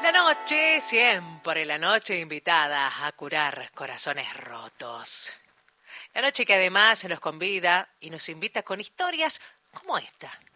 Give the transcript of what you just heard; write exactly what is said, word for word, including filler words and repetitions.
La noche, siempre la noche invitada a curar corazones rotos. La noche que además nos convida y nos invita con historias como esta.